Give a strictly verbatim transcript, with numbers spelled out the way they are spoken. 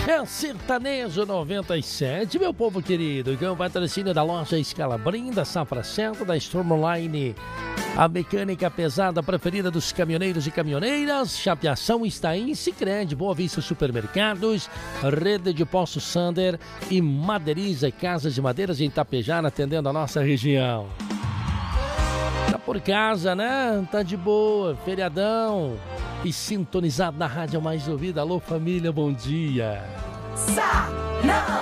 É Sertanejo noventa e sete, meu povo querido, com o patrocínio da loja Escalabrim, da Safra Certa, da Storm Online, a mecânica pesada preferida dos caminhoneiros e caminhoneiras, Chapeação, Estaim, Sicredi, Boa Vista Supermercados, Rede de Poço Sander e Madeiriza, Casas de Madeiras em Itapejara, atendendo a nossa região. Tá por casa, né? Tá de boa, feriadão. E sintonizado na rádio mais ouvida. Alô, família, bom dia. Sa, não.